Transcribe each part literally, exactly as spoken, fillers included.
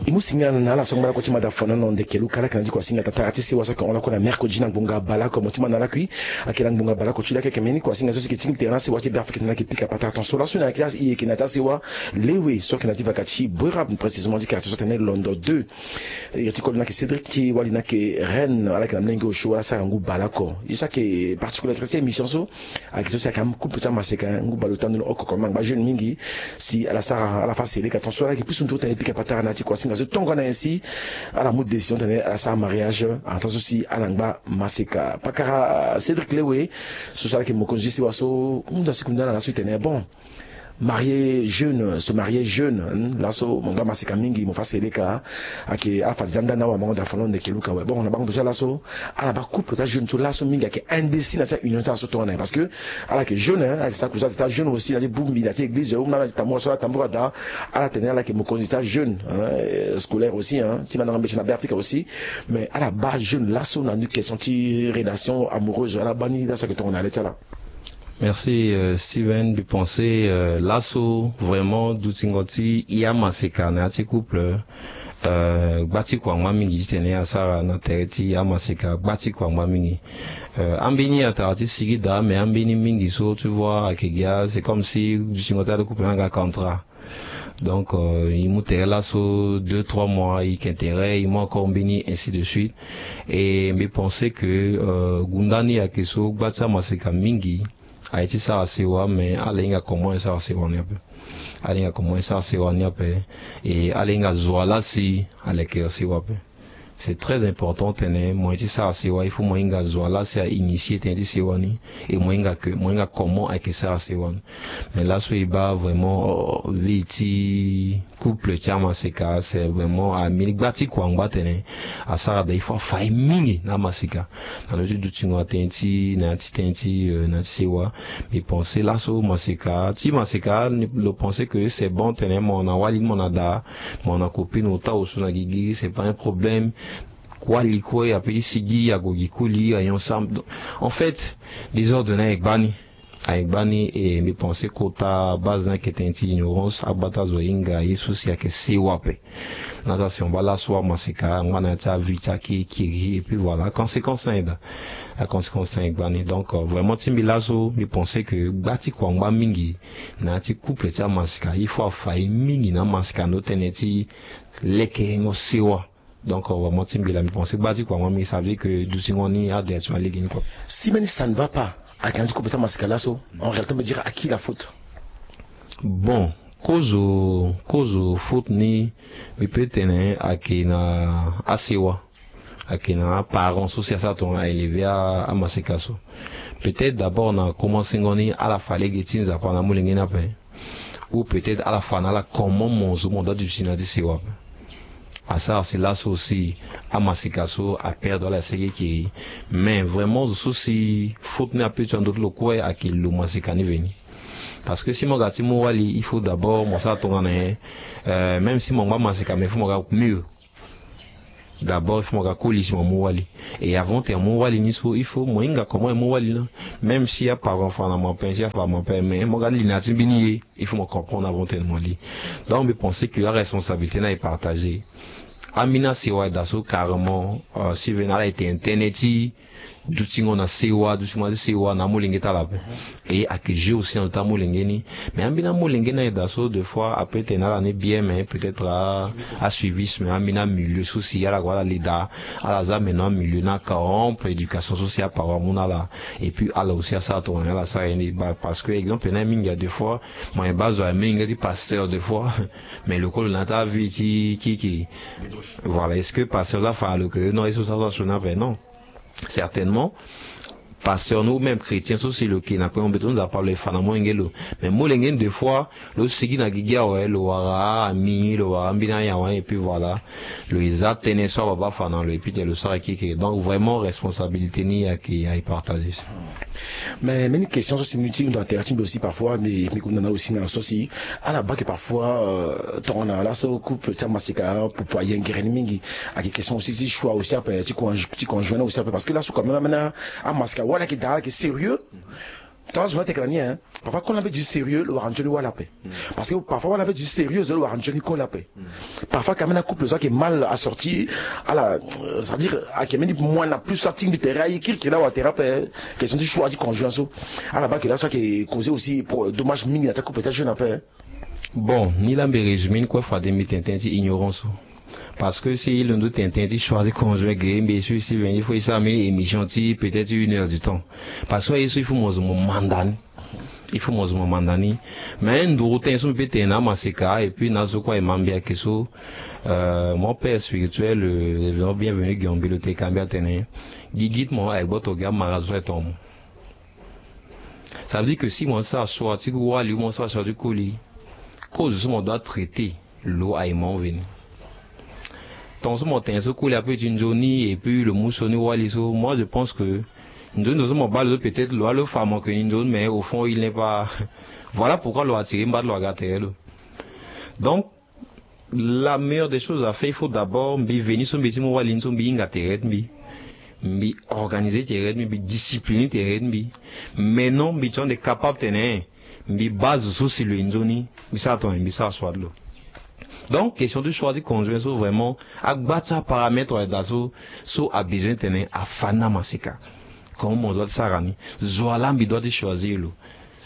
imu singa na la songa ko tima da fana non de kelu kala kan di ko singa tata ati si wasa ko on la ko la mercredi na bunga bala ko motima na la kui akela bunga bala ko chula ke kemeni ko singa so ki ting terrain si wati berf ki na ki pika pata attention la suna classe i ki na ta si wa lewe so ki na di vakachi bora précisément di carte so tene Londres deux et ti ko na ki Cédric ti wali na ke Rennes ala ki na mlengo show ala sa ngu bala ko isa ke particularité émission so ak so sa kam coupe ta maseka ngu balota no okoko mang ba jeune mingi si ala sa ala fa sele attention la ki plus un tour tene pika pata na ti ko singa so tongo na ainsi à la mode décision tene à sa mariage attention aussi alangba maseka pakara Cédric Lewe so ça qui me conduit si waso on da sekunda na suite tene bon marié jeune se marier jeune là so mon gars maseka mingi mo fasele ka ake afa janda na wa mo da falon de keluka ouais bon on a pas déjà là so ala ba couple ta jeune so là so mingi ake indécis na sa union ta so tourner parce que ala que jeune hein avec ça que ça ta jeune aussi la boum la église ou na ta mo so la tambour da ala tenir là que mo conduit ta jeune scolaire aussi hein qui va dans l'ambition na Afrique aussi mais ala ba jeune là so na que senti relation amoureuse ala bani dans ça que on allait ça là. Merci euh, Steven de penser euh, l'assaut vraiment d'Outingoti il y a maseka na ti couple euh bati kwa mingi tene asara na tereti ya maseka bati kwa mingi euh ambini atati sigi da mais ambini mingi so tu vois akegia c'est comme si Outingoti le couple un contrat. Donc euh, il moutait là sur deux trois mois il qu'intérêt il m'a encore béni ainsi de suite et me penser que euh, Gundani a que so batsa maseka mingi a été ça assez ouais mais alinga comment ça assez on a peu alinga comment ça assez on a peu et alinga zoala si avec aussi ouais peu c'est très important tenir moi dit ça c'est ouais il faut moi inga zoala c'est à initier tenir c'est wani et moi inga que moi inga comment avec ça c'est wani mais là soit il va vraiment viti couple tiama c'est cas c'est vraiment à mille bati quoi on va tenir à ça il faut faire mingi na masika dans le du tingo tenti na tenti na siwa mais penser là so masika ti masika le penser que c'est bon tenir mon awali mon ada mon copine autant au suna gigi c'est pas un problème quoi quoi ya pe sigi ya gogikuli ay ensemble en fait les ordonnés avec bani avec bani et me penser kota base na ketenti ignorance abata zoinga yesu si ya ke siwape natation bala soir masika ngana ta vita ki ki et puis voilà conséquence là la conséquence avec bani donc euh, vraiment timbilazo me penser que bati kwa ngba mingi na ti couple ta masika il faut faire mingi na masika no teneti leke ngo siwa. Donc on va monter mais la pensée basique quoi moi mais ça veut dire que Doucingoni a des actuels lignes quoi. Si même ça ne va pas à quand tu complètement mascalasso en réalité me dire à qui la faute. Bon cause cause faute ni mais peut-être à qui na asiwa à qui na parents social ça ton a élevé à à masikaso. Peut-être d'abord na commencé ngoni à la fallait getins à prendre moulingé na pain ou peut-être à la fin à la comment mon mon doit du sinadi siwa. À ça c'est là aussi à masikaso à perdre la série qui mais vraiment aussi faut tenir un peu sur d'autres locaux à qui le masikani veni parce que si mon gars si mon wali il faut d'abord moi ça tourner euh, même si mon gars masika mais faut mon gars mieux d'abord il faut mon gars coller sur mon wali et avant de mon wali ni so il faut moi inga comment mon wali là même si y a pas enfant dans mon père j'ai pas mon père mais mon gars l'inati bini il faut me comprendre avant de mon lit donc je pense que la responsabilité n'est pas partagée Amina Sewa daso carrément euh, si venala était interneti du tingo na sewa du tingo na sewa na molingeta la et à que j'ai aussi en temps molingeni mais Amina molingena daso deux fois après tenala ne bien mais peut-être à à suivi mais Amina milieu social à voilà lida à la za maintenant milieu na corrompre éducation sociale par mon là et puis à là aussi à ça tourner là ça parce que exemple na minga deux fois moi base à minga di pasteur deux fois mais le col na ta vie qui qui voilà est-ce que pasteur là fait le que non est-ce ça ça non certainement pasteur nous même chrétiens aussi le qui n'a pas besoin nous a parlé fanamo ngelo mais molengen deux fois le sigi na gigia ouais le wara ami le wara mbina ya ouais et puis voilà le isa tenait ça va pas fanan le et puis le sera qui donc vraiment responsabilité ni à qui à partager mais mais une question c'est inutile dans interactive aussi parfois mais mais qu'on en a aussi dans aussi à la bas que parfois ton on a là ce couple ça masika pour pour y ngere mingi à des questions aussi si choix aussi après tu tu conjoint aussi parce que là c'est quand même maintenant à masika voilà qui est sérieux Toi, je vois tes crâniens, hein. Parfois, quand on avait du sérieux, le waranjoni ou la paix. Parce que parfois, on avait du sérieux, le waranjoni ou la paix. Parfois, quand même, un couple, ça qui est mal assorti, à la, c'est-à-dire, à qui est moins, n'a plus sorti de terrain, qui est là, ou à thérapie, question du choix du conjoint, à la bas, qui est là, ça qui est causé aussi pour dommage mini, à ta couple, peut-être, je n'ai pas. Bon, ni la régime, quoi, faut des mitentins, ignorance. Parce que si l'on doit t'interdire choisir conjoint gay, bien sûr, si il faut ça, mais émission, peut-être une heure du temps. Parce que il faut mon mandat. Il faut mon mandat. Mais un jour, t'es sur pété, n'a pas cas, et puis, n'a quoi, et m'embia que ça, euh, mon père spirituel, le bienvenu, Guillaume, le Técambia, tenez, guide moi, avec votre gars, marazou et tombe. Ça veut dire que si mon ça soit, si vous voyez, mon ça soit du colis, cause, on doit traiter l'eau à mon venu. Dans ce matin, ce coup, il y a une journée, et puis le moussonné ou aliso, moi, je pense que, nous devons parler peut-être, le femme que nous mais au fond, il n'est pas, voilà pourquoi l'on a tiré, pas de l'on a gâté. Donc, la meilleure des choses à faire, il faut d'abord, venir sur le métier, ou aller sur le métier, mais organiser tes rythmes, mais discipliner tes rythmes, mais non, mais tu es capable de tenir, mais base sur le indoni, mais ça, attends, mais ça, soit là. Donc, question de choisir conjoint, c'est vraiment, à battre paramètres d'asso, so a besoin de tenir à fana masika. Comme on doit s'arranger. Zoala, mais doit choisir, là.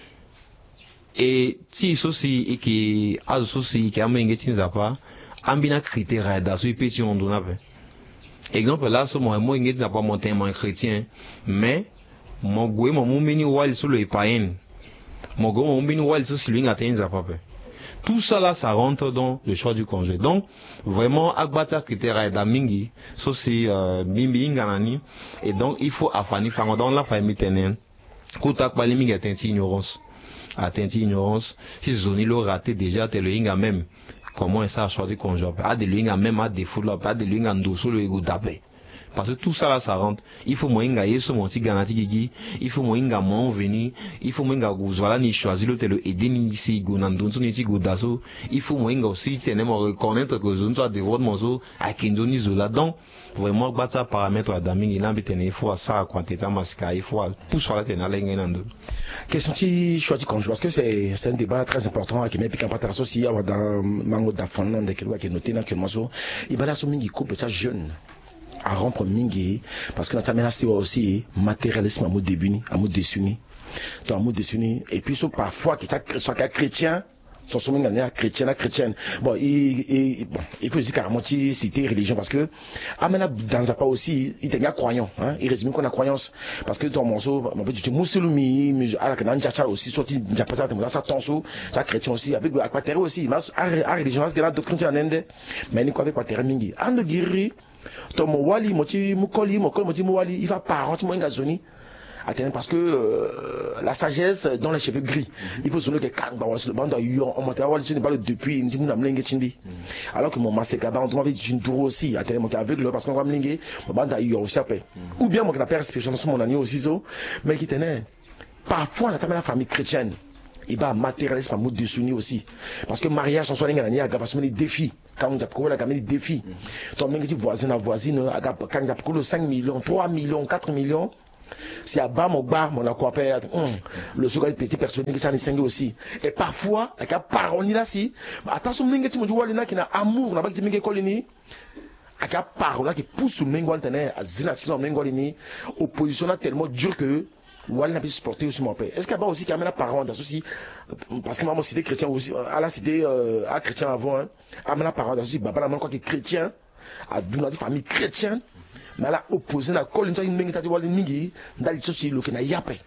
Et, si, ceci, et qui, à ceci, qui a m'engué, t'inza pas, ambina critère d'asso, et puis, si on donne pas. Exemple, là, so, moi, moi, n'za pas mon thème chrétien, mais, mon goût, mon moumini, oual, sur le païen. Mon goût, mon moumini, oual, sur celui, n'a t'inza pas. Tout ça là, ça rentre dans le choix du conjoint. Donc, vraiment, agbata critère d'amingi, ça c'est mimbi inganani, et donc il faut affani faire dans la famille tenen. Koutak bali mingi atteint ignorance, atteint ignorance. Si zoni lo raté déjà, t'es le inga même. Comment est-ce à choisir conjoint? A de l'inga même à défaut là, pas de l'inga ndosso le ego d'appel. Parce que tout ça là, ça rentre. Il faut moins gagner ce mon ganati gigi. Il faut moins gagner mon venir. Il faut moins gagner voilà ni choisir le tel aider ni si gonandon ni si godaso. Il faut moins gagner aussi c'est même reconnaître que zone soit de votre mozo à kinzo ni zola. Donc vraiment battre ça paramètre à daming il a besoin il faut ça quantité masca il faut pousser la tena l'engagement. Question qui choisit conjoint parce que c'est c'est un débat très important qui met piquant pas associé à dans mango d'affaires de quelque qui noté naturellement so il va là sur mingi couple ça jeune à rompre mingi parce que notre amène c'est aussi matérialisme à mot début à mot dessuni donc à mot dessuni et puis so parfois qui soit chrétien son sommet gagnant chrétien chrétienne bon il il bon il faut aussi carrément citer religion parce que amena dans un pas aussi il était croyant hein il résume qu'on a croyance parce que dans mon so on peut dire musulmi à la canane chacha aussi sorti japata dans ça tonso ça chrétien aussi avec aquaterre aussi mais à religion parce que la doctrine en inde mais ni quoi avec aquaterre mingi ando giri to mo wali mo ti mo koli mo koli mo ti mo wali il va pas mo nga zoni attends parce que euh, la sagesse dans les cheveux gris il faut solo que quand ba sur le bande yo on monte wali ne parle depuis ni mo na mlenge chindi alors que mon maseka ba on doit avec une tour aussi attends mo avec le parce qu'on va mlenge mo bande yo aussi après ou bien mo que la père spirituelle sur mon ami aussi so mais qui tenait parfois la la famille chrétienne il va matérialisme à mode de souni aussi parce que mariage en soi il y a des défis quand on a pour la des défis ton même voisin à voisine quand il a pour cinq millions trois millions quatre millions si à bas mon bas mon quoi perdre le second petit personnel qui s'en est aussi et parfois avec la parole là si attention mingi tu me dis walina qui na amour na ba qui mingi kolini avec la parole là qui pousse mingi waltene azina ci mingi kolini opposition là tellement dur que ou elle n'a pas supporté aussi mon père. Est-ce qu'il y a pas aussi quand même la parole aussi parce que maman c'était chrétien aussi à la cité euh, à chrétien avant hein à la parole aussi baba la quoi qui est chrétien à d'une famille chrétienne mais là opposé la colle une mingi tati wali mingi ndali aussi le na yapé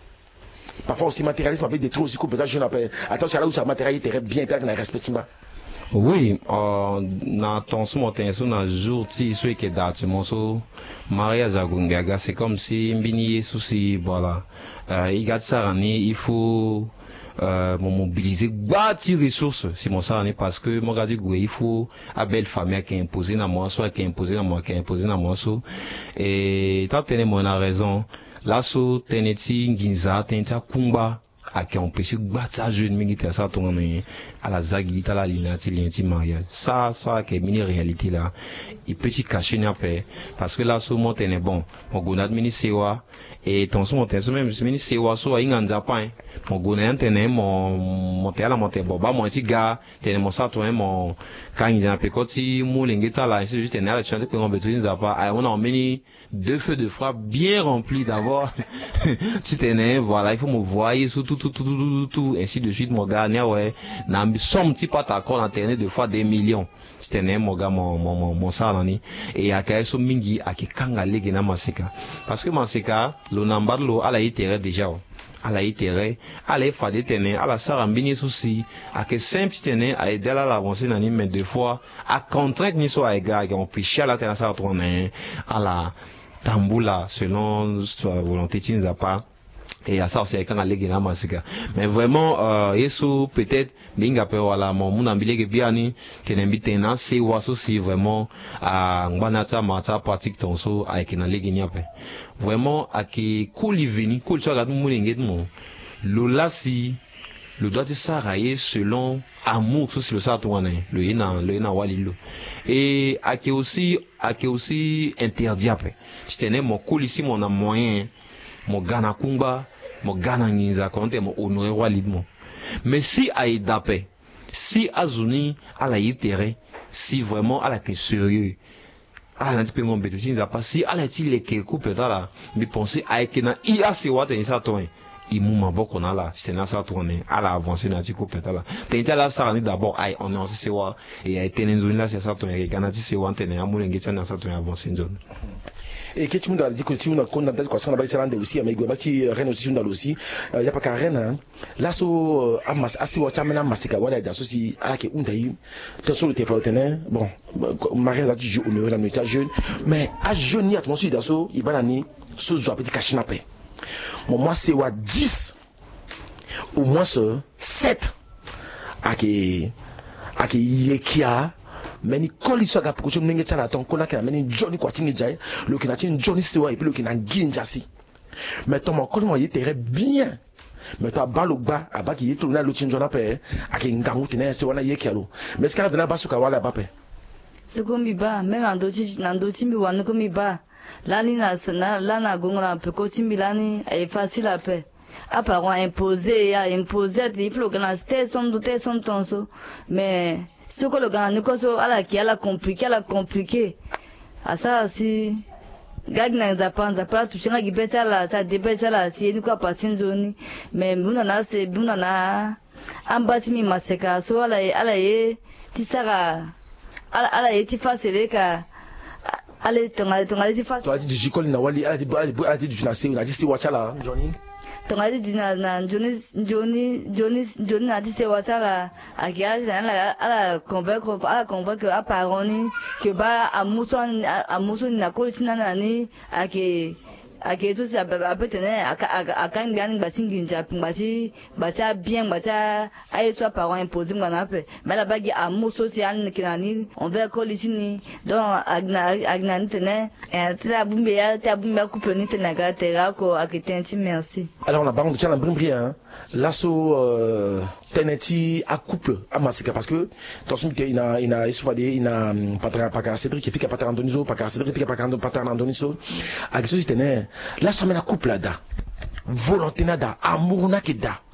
parfois aussi matérialisme avec des trous aussi coupe ça je n'appelle attention là où ça matérialité très bien bien na respecte pas. Oui, euh, na ton ce matin, so na jour ti so que date mon so mariage à Gungaga, c'est comme si mbini souci voilà. Euh, il garde ça rani, il faut euh mobiliser bâtir ressources si mon ça parce que mon gars dit il faut à belle famille qui imposer na moi soit qui imposer na moi qui imposer na moi so et t'as tenu mon raison là so teneti nginza tenta kumba a qui empêché battre jeune mingi te ça tourner à la zagi à la ligne ti mariage ça ça qui est mini réalité là il peut s'y cacher n'a pas parce que là sous mon tenait bon mon gonad mini sewa et ton son monter même mini sewa so a inganza pas mon gonad tenait mon monter à la monter bon bah mon petit gars tenait mon ça toi mon quand il a pécoti moulingeta là c'est juste tenait la chance que on besoin ça pas on a mini deux feux de frappe bien remplis d'abord si tenais voilà il faut me voir sur tout tout tout tout tout ainsi de suite mon gars ouais n'a somme petit pas d'accord internet de fois des millions c'était mon gars mon mon mon ça là et à quel so mingi à qui kanga legi na masika parce que masika lo nambarlo ala itere déjà ala itere ala fade tene ala sarambini souci à que simple tene a aider à l'avancer nani mais deux fois à contrainte ni so à gars on picha la tena ça tourner à la tamboula selon sa volonté tinza pas et à ça c'est quand la ligue na masika mais vraiment euh yeso peut-être binga pe wala mon mon ambilege biani tenembite na c'est waso si vraiment à ngana ta mata pratique tonso avec na ligue ni ape vraiment aki kulivini kul so ga mu linget mo lola si le doit se sarayer selon amour sur le ça tourne le ina le ina walilo et aki aussi aki aussi interdit après c'était mon cool ici mon a moyen mon gana kumba mon gana ngiza konte mon honoré walidmo mais si aïdape si azuni à la itere si vraiment à la que sérieux à la petit ngombe tu n'as pas si à la ti les que coupe là mais penser à ekena i a se wa te ça toi imuma boko na la c'est na ça tourner à la avancer na ti coupe là te là ça d'abord ai on a se wa et a été nzuni là c'est ça toi et kana ti se wa te na amule ngisa na ça toi avancer zone et que tout le monde a dit que tout le monde a condamné quoi ça on a pas allé aussi mais bati Rennes aussi on a aussi il y a pas qu'à Rennes là so amas asi wa chamena masika wala da so si ala ke undayi te so le te flotene bon Marie a dit je honoré la nuit jeune mais à jeune ni atmosphere da so ibanani so zo petit kashinape bon moi c'est wa dix au moins ce sept ake ake yekia meni koli so ga pukucho mnenge tsala ton kona kana meni Johnny kwatingi jai le kina tin Johnny sewa et puis le kina ginja si mais ton mon koli mo yete bien mais toi balogba abaki yeto na lo tinjona pe ake ngangu tene sewa na yekialo mais ce kana na basuka wala bape sekombi ba même en doti na doti mi wanu komi ba lani na la na gonga pe ko timbi lani est facile à paix à part imposer à imposer il faut que na sté son doute son tonso mais ce que le gars nous cause à la qui a la compliqué la compliqué à ça si gag na zapan zapala tu chenga gibeta la ça débeta la si nous quoi passer zone mais buna na c'est buna na ambati mi maseka so ala ala ye tisara ala ala ye tifasele ka ala tonga tonga tifasele toi dit jikoli na wali ala dit ala dit du na se na dit si wachala Johnny tonga dit na na Johnny Johnny Johnny Johnny na dit se wachala akia ala ala convaincre ala convaincre à paroni que ba amuson amuson na kolisina nani ake ake tout ça peut tenir à quand gagne batingi njap bati bata bien bata ay soit parent imposé ngana pe mais la bague amour social kinani on veut kolisini donc agna agna tene et ta bumbe ya ta bumbe couple ni tena ga tera ko akitenti merci alors la bande tient la brimbrie hein l'asso euh, teneti à couple à masika parce que dans ce il a il a isufade il a patra paka Cédric et puis patra Antoniso paka Cédric puis paka patra Antoniso à que ceci tenait là ça mène à couple là da volonté nada amour na keda